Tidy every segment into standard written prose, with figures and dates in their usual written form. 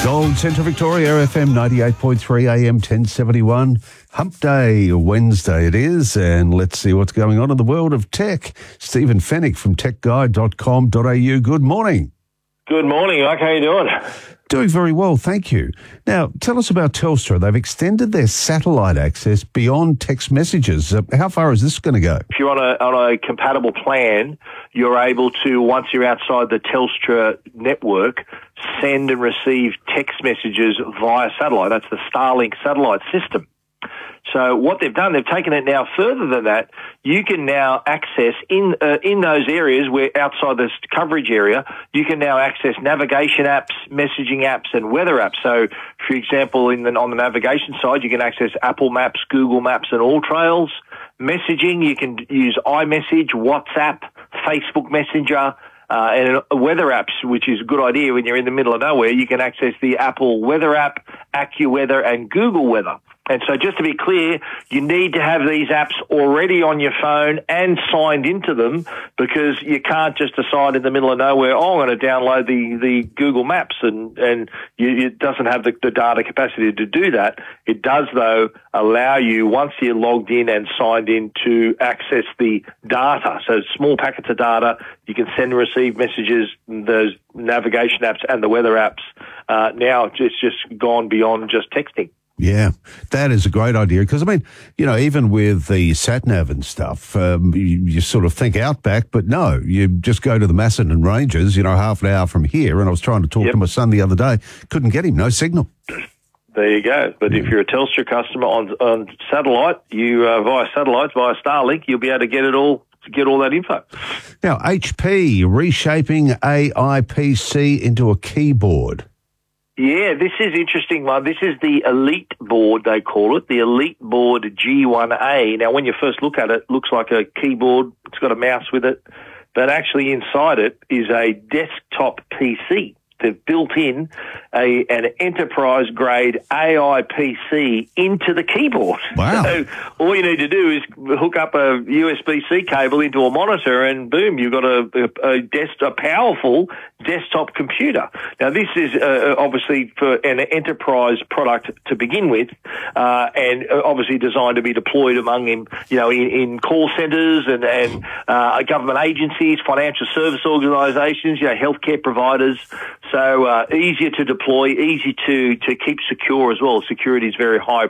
Gold Centre Victoria, FM 98.3 AM 1071. Hump Day, Wednesday it is, and let's see what's going on in the world of tech. Stephen Fennick from techguide.com.au. Good morning. Good morning, Mike. How you doing? Doing very well, thank you. Now, tell us about Telstra. They've extended their satellite access beyond text messages. How far is this going to go? If you're on a compatible plan, you're able to, once you're outside the Telstra network, send and receive text messages via satellite. That's the Starlink satellite system. So what they've done, they've taken it now further than that. You can now access in those areas where outside this coverage area, you can now access navigation apps, messaging apps, and weather apps. So, for example, on the navigation side, you can access Apple Maps, Google Maps, and AllTrails. Messaging, you can use iMessage, WhatsApp, Facebook Messenger. And weather apps, which is a good idea when you're in the middle of nowhere. You can access the Apple Weather app, AccuWeather, and Google Weather. And so just to be clear, you need to have these apps already on your phone and signed into them, because you can't just decide in the middle of nowhere, I'm going to download the Google Maps, and it doesn't have the data capacity to do that. It does, though, allow you, once you're logged in and signed in, to access the data. So small packets of data, you can send and receive messages, those navigation apps and the weather apps. Now it's just gone beyond just texting. Yeah, that is a great idea, because, I mean, even with the sat-nav and stuff, you sort of think outback, but no, you just go to the Macedon Ranges, half an hour from here, and I was trying to talk to my son the other day, couldn't get him, no signal. There you go. But if you're a Telstra customer on satellite, via Starlink, you'll be able to get all that info. Now, HP reshaping AI PC into a keyboard. Yeah, this is interesting one. This is the Elite Board, they call it, the Elite Board G1A. Now, when you first look at it, it looks like a keyboard. It's got a mouse with it. But actually inside it is a desktop PC. They've built in an enterprise-grade AI PC into the keyboard. Wow. So all you need to do is hook up a USB-C cable into a monitor, and boom, you've got a powerful desktop computer. Now, this is obviously for an enterprise product to begin with, and obviously designed to be deployed among in call centres and government agencies, financial service organisations, healthcare providers. So easier to deploy, easy to keep secure as well. Security is very high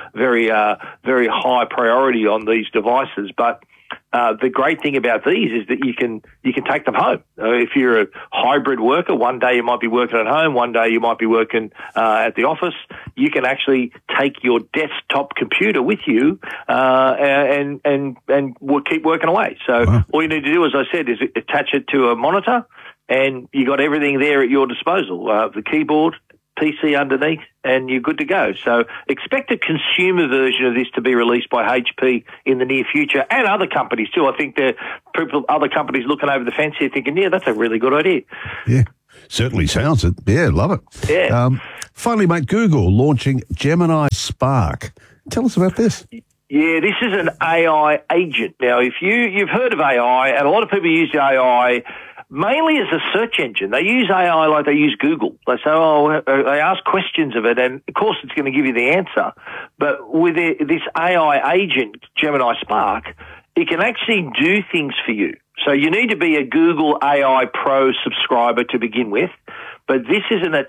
priority on these devices. But the great thing about these is that you can take them home. If you're a hybrid worker, one day you might be working at home, one day you might be working at the office. You can actually take your desktop computer with you and we'll keep working away. So all you need to do, as I said, is attach it to a monitor, and you got everything there at your disposal. The keyboard, PC underneath, and you're good to go. So expect a consumer version of this to be released by HP in the near future, and other companies too. I think there are other companies looking over the fence here thinking, yeah, that's a really good idea. Yeah, certainly sounds it. Yeah, love it. Yeah. Finally, mate, Google launching Gemini Spark. Tell us about this. Yeah, this is an AI agent. Now, if you've heard of AI, and a lot of people use AI mainly as a search engine. They use AI like they use Google. They say, they ask questions of it, and of course it's going to give you the answer. But with this AI agent, Gemini Spark, it can actually do things for you. So you need to be a Google AI Pro subscriber to begin with, but this is an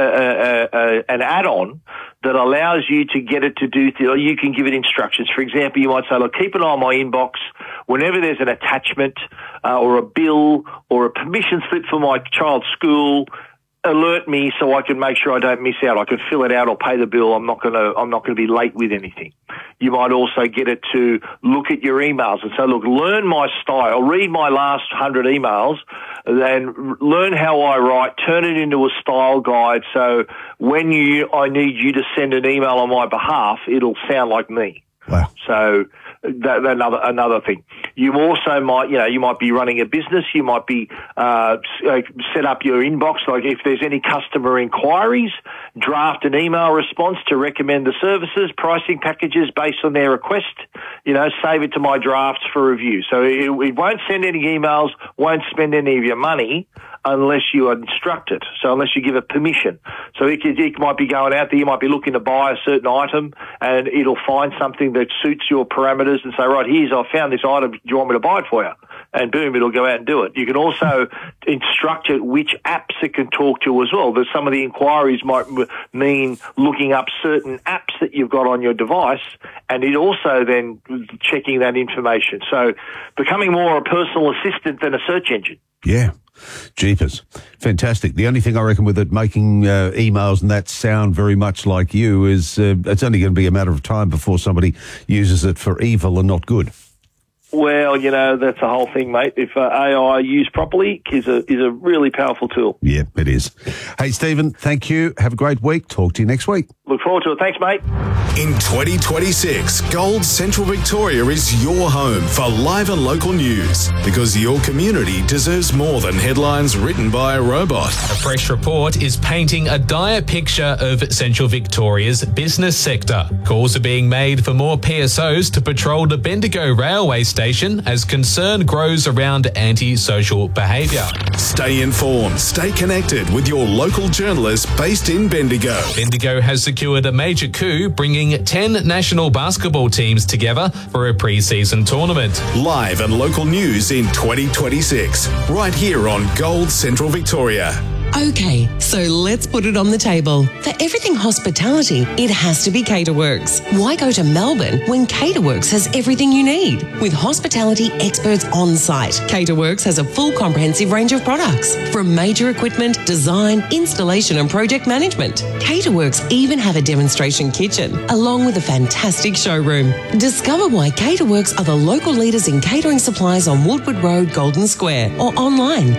add-on that allows you to get it to do things. You can give it instructions. For example, you might say, look, keep an eye on my inbox. Whenever there's an attachment or a bill or a permission slip for my child's school, alert me so I can make sure I don't miss out. I can fill it out or pay the bill. I'm not going to be late with anything. You might also get it to look at your emails and say, look, learn my style, read my last 100 emails, then learn how I write, turn it into a style guide. So when I need you to send an email on my behalf, it'll sound like me. Wow. So another thing. You also might, you might be running a business. You might be set up your inbox. Like if there's any customer inquiries, draft an email response to recommend the services, pricing packages based on their request. Save it to my drafts for review. So it won't send any emails, won't spend any of your money unless you instruct it. So unless you give it permission. So it might be going out there, you might be looking to buy a certain item and it'll find something that suits your parameters and say, right, I found this item, do you want me to buy it for you? And boom, it'll go out and do it. You can also instruct it which apps it can talk to as well. Some of the inquiries might mean looking up certain apps that you've got on your device, and it also then checking that information. So becoming more a personal assistant than a search engine. Yeah. Jeepers. Fantastic. The only thing I reckon with it making emails and that sound very much like you is it's only going to be a matter of time before somebody uses it for evil and not good. Well, that's the whole thing, mate. If AI used properly is a really powerful tool. Yeah, it is. Hey, Stephen, thank you. Have a great week. Talk to you next week. Look forward to it. Thanks, mate. In 2026, Gold Central Victoria is your home for live and local news, because your community deserves more than headlines written by a robot. A fresh report is painting a dire picture of Central Victoria's business sector. Calls are being made for more PSOs to patrol the Bendigo railway station as concern grows around anti-social behaviour. Stay informed, stay connected with your local journalists based in Bendigo. Bendigo has secured a major coup, bringing 10 national basketball teams together for a pre-season tournament. Live and local news in 2026, right here on Gold Central Victoria. Okay, so let's put it on the table. For everything hospitality, it has to be Caterworks. Why go to Melbourne when Caterworks has everything you need? With hospitality experts on site, Caterworks has a full comprehensive range of products, from major equipment, design, installation and project management. Caterworks even have a demonstration kitchen, along with a fantastic showroom. Discover why Caterworks are the local leaders in catering supplies on Woodward Road, Golden Square, or online,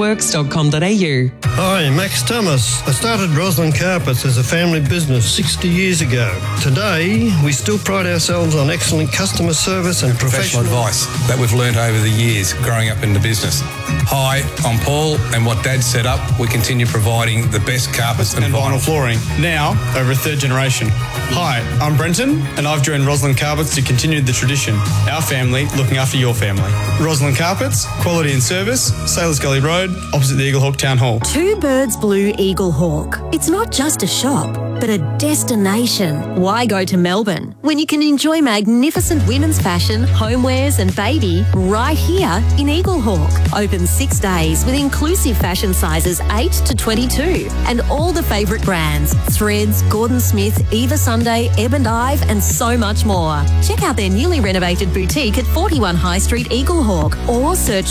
caterworks.com.au. Hi, Max Thomas. I started Roslyn Carpets as a family business 60 years ago. Today, we still pride ourselves on excellent customer service and professional advice that we've learnt over the years growing up in the business. Hi, I'm Paul, and what Dad set up, we continue providing the best carpets and vinyl flooring, now over a third generation. Hi, I'm Brenton, and I've joined Roslyn Carpets to continue the tradition. Our family looking after your family. Roslyn Carpets, quality and service, Sailors Gully Road, opposite the Eaglehawk Town Hall. Two Birds Blue Eaglehawk. It's not just a shop, but a destination. Why go to Melbourne when you can enjoy magnificent women's fashion, homewares and baby right here in Eaglehawk? Open 6 days with inclusive fashion sizes 8 to 22 and all the favourite brands, Threads, Gordon Smith, Eva Sunday, Ebb and Ive and so much more. Check out their newly renovated boutique at 41 High Street, Eaglehawk, or search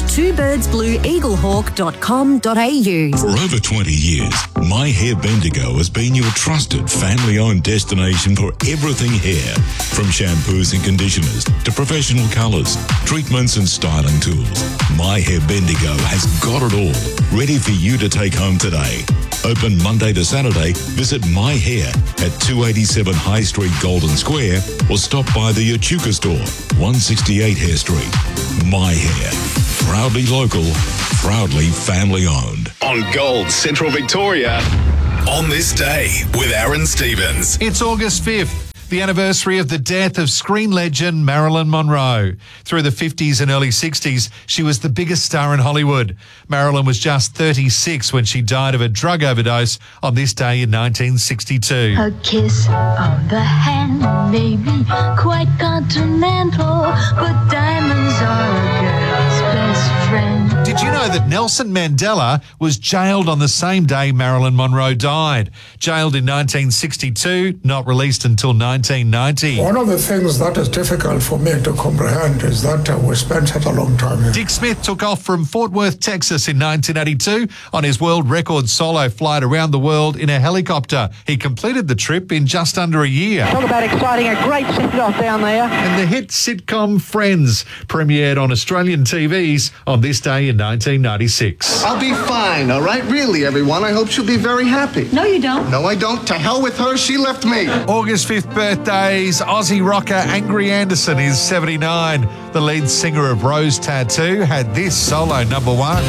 twobirdsblueeaglehawk.com.au. For over 20 years, My Hair Bendigo has been your trusted family-owned destination for everything hair, from shampoos and conditioners to professional colours, treatments and styling tools. My Hair Bendigo has got it all, ready for you to take home today. Open Monday to Saturday. Visit My Hair at 287 High Street, Golden Square, or stop by the Echuca store, 168 Hare Street. My Hair, proudly local, proudly family-owned. On Gold Central Victoria, on this day with Aaron Stevens. It's August 5th. The anniversary of the death of screen legend Marilyn Monroe. Through the 50s and early 60s, she was the biggest star in Hollywood. Marilyn was just 36 when she died of a drug overdose on this day in 1962. A kiss on the hand may be quite continental, but diamonds are a girl's best friend. Did you know that Nelson Mandela was jailed on the same day Marilyn Monroe died? Jailed in 1962, not released until 1990. One of the things that is difficult for me to comprehend is that we spent such a long time here. Dick Smith took off from Fort Worth, Texas in 1982 on his world record solo flight around the world in a helicopter. He completed the trip in just under a year. Talk about exciting, a great send-off down there. And the hit sitcom Friends premiered on Australian TVs on this day in 1996. I'll be fine, all right? Really, everyone. I hope she'll be very happy. No, you don't. No, I don't. To hell with her. She left me. August 5th birthdays, Aussie rocker Angry Anderson is 79. The lead singer of Rose Tattoo had this solo number one.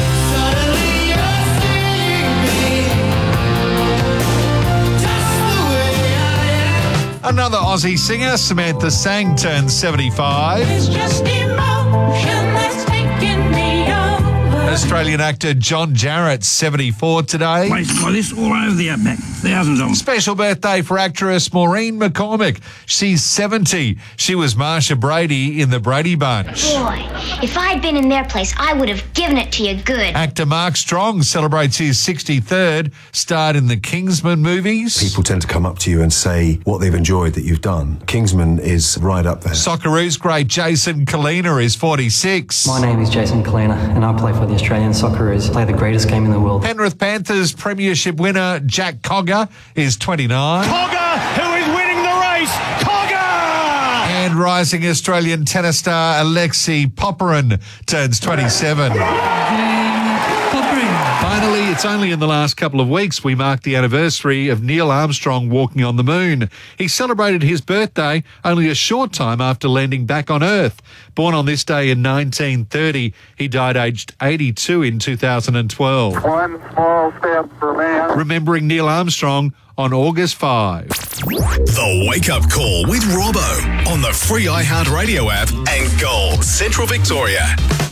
Another Aussie singer, Samantha Sang, turns 75. It's just emotion that's taking me over. Australian actor John Jarrett, 74 today. Places like this all over the outback. Thousands of them. Special birthday for actress Maureen McCormick. She's 70. She was Marsha Brady in The Brady Bunch. Boy, if I'd been in their place, I would have given it to you good. Actor Mark Strong celebrates his 63rd, starred in the Kingsman movies. People tend to come up to you and say what they've enjoyed that you've done. Kingsman is right up there. Socceroos great Jason Kalina is 46. My name is Jason Kalina and I play for the Australian Socceroos. Play the greatest game in the world. Penrith Panthers premiership winner Jack Cogger is 29. Cogger, who is winning the race. Cogger! And rising Australian tennis star Alexei Popyrin turns 27. Finally, it's only in the last couple of weeks we marked the anniversary of Neil Armstrong walking on the moon. He celebrated his birthday only a short time after landing back on Earth. Born on this day in 1930, he died aged 82 in 2012. One small step for man. Remembering Neil Armstrong on August 5. The Wake Up Call with Robbo on the free iHeartRadio app and Gold Central Victoria.